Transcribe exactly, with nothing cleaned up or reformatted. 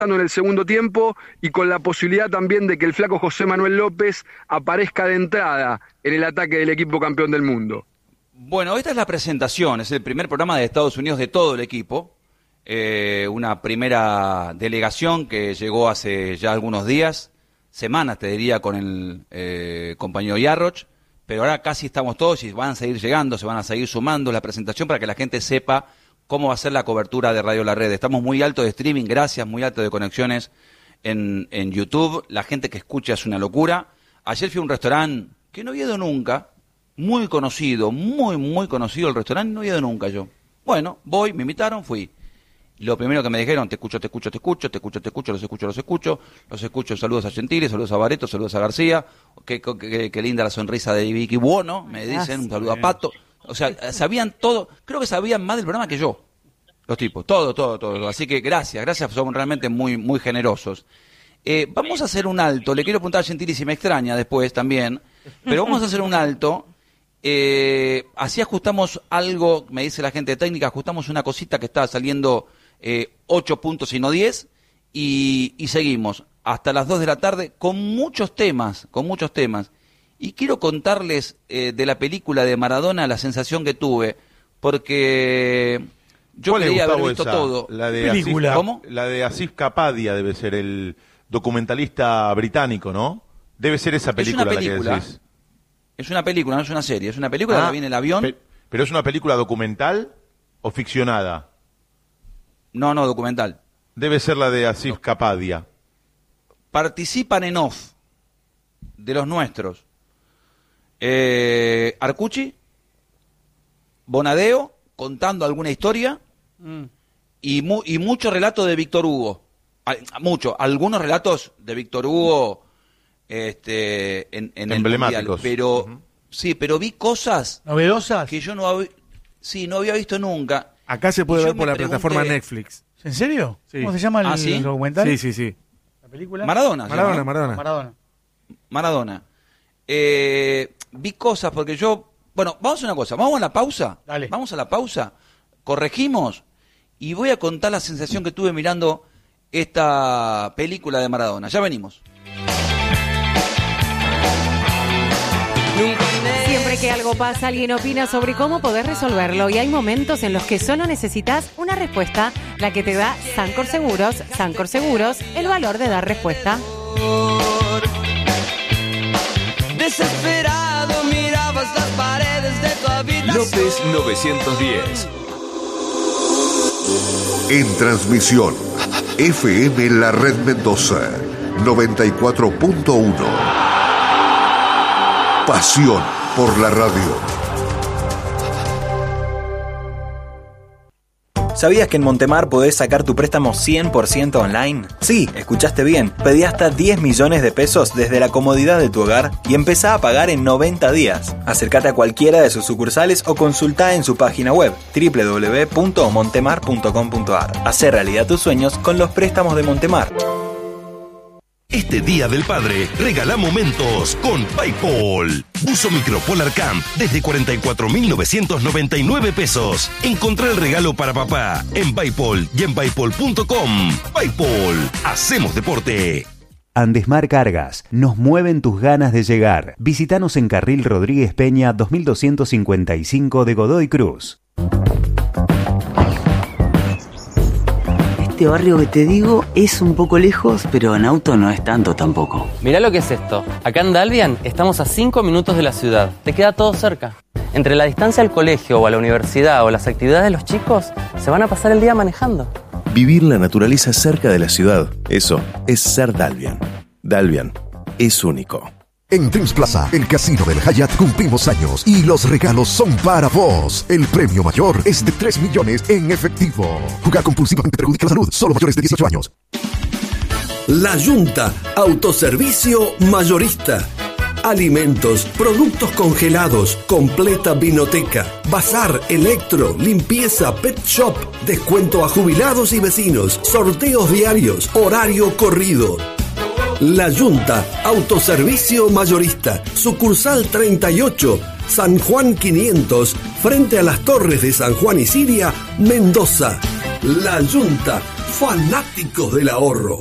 en el segundo tiempo y con la posibilidad también de que el flaco José Manuel López aparezca de entrada en el ataque del equipo campeón del mundo. Bueno, esta es la presentación, es el primer programa de Estados Unidos de todo el equipo, eh, una primera delegación que llegó hace ya algunos días, semanas te diría, con el eh, compañero Yarroch, pero ahora casi estamos todos y van a seguir llegando, se van a seguir sumando la presentación para que la gente sepa cómo va a ser la cobertura de Radio La Red. Estamos muy alto de streaming, gracias, muy alto de conexiones en, en YouTube. La gente que escucha es una locura. Ayer fui a un restaurante que no había ido nunca, muy conocido, muy, muy conocido el restaurante, no había ido nunca yo. Bueno, voy, me invitaron, fui. Lo primero que me dijeron, te escucho, te escucho, te escucho, te escucho, te escucho, los escucho, los escucho, los escucho, saludos a Gentili, saludos a Bareto, saludos a García, qué, qué, qué linda la sonrisa de Vicky Buono, me dicen, un saludo a Pato. O sea, sabían todo, creo que sabían más del programa que yo, los tipos, todo, todo, todo. Así que gracias, gracias, son realmente muy, muy generosos. Eh, vamos a hacer un alto, le quiero preguntar a Gentili si me extraña después también, pero vamos a hacer un alto, eh, así ajustamos algo, me dice la gente técnica, ajustamos una cosita que está saliendo eh, ocho puntos y no diez, y, y seguimos hasta las dos de la tarde con muchos temas, con muchos temas. Y quiero contarles eh, de la película de Maradona la sensación que tuve, porque yo creía haber visto esa? todo. La de película. Asif, ¿Cómo? La de Asif Kapadia debe ser el documentalista británico, ¿no? Debe ser esa película, es una película, la que decís. Es una película, no es una serie, es una película, Ah, la vi en el avión. pe- ¿Pero es una película documental o ficcionada? No, no, documental. Debe ser la de Asif Kapadia. Participan en off de los nuestros. Eh, Arcucci, Bonadeo, contando alguna historia, Mm. y, mu y mucho relato de Víctor Hugo. Al mucho, algunos relatos de Víctor Hugo este, en, en el Emblemáticos. Mundial. Pero, Uh-huh. sí, pero vi cosas ¿Novedosas? que yo no, hab sí, no había visto nunca. Acá se puede Y yo ver por me la plataforma pregunté- Netflix. ¿En serio? Sí. ¿Cómo se llama el, ¿Ah, sí? el documental? Sí, sí, sí. ¿La película? Maradona. se Maradona, llama, ¿no? Maradona. Maradona. Maradona. Eh, vi cosas porque yo... Bueno, vamos a hacer una cosa. Vamos a la pausa. Dale. Vamos a la pausa. Corregimos. Y voy a contar la sensación que tuve mirando esta película de Maradona. Ya venimos. Siempre que algo pasa, alguien opina sobre cómo poder resolverlo y hay momentos en los que solo necesitas una respuesta, la que te da Sancor Seguros. Sancor Seguros, el valor de dar respuesta. Desesperado mirabas las paredes de tu habitación. López novecientos diez. En transmisión, F M La Red Mendoza, noventa y cuatro punto uno. Pasión por la radio. ¿Sabías que en Montemar podés sacar tu préstamo cien por ciento online? Sí, escuchaste bien. Pedí hasta diez millones de pesos desde la comodidad de tu hogar y empezá a pagar en noventa días. Acércate a cualquiera de sus sucursales o consultá en su página web doble u doble u doble u punto montemar punto com punto a r. Hacé realidad tus sueños con los préstamos de Montemar. Este Día del Padre, regala momentos con PayPal. Buzo Micropolar Camp desde cuarenta y cuatro mil novecientos noventa y nueve pesos. Encontrá el regalo para papá en PayPal y en paypal punto com. PayPal, hacemos deporte. Andesmar Cargas, nos mueven tus ganas de llegar. Visítanos en Carril Rodríguez Peña dos mil doscientos cincuenta y cinco de Godoy Cruz. Este barrio que te digo es un poco lejos, pero en auto no es tanto tampoco. Mirá lo que es esto. Acá en Dalvian estamos a cinco minutos de la ciudad. Te queda todo cerca. Entre la distancia al colegio o a la universidad o las actividades de los chicos, se van a pasar el día manejando. Vivir la naturaleza cerca de la ciudad, eso es ser Dalvian. Dalvian es único. En Dreams Plaza, el casino del Hyatt, cumplimos años y los regalos son para vos. El premio mayor es de tres millones en efectivo. Jugar compulsivamente perjudica la salud. Solo mayores de dieciocho años. La Yunta, autoservicio mayorista. Alimentos, productos congelados, completa vinoteca, bazar, electro, limpieza, pet shop, descuento a jubilados y vecinos, sorteos diarios, horario corrido. La Yunta, autoservicio mayorista, sucursal treinta y ocho, San Juan quinientos, frente a las torres de San Juan y Siria, Mendoza. La Yunta, fanáticos del ahorro.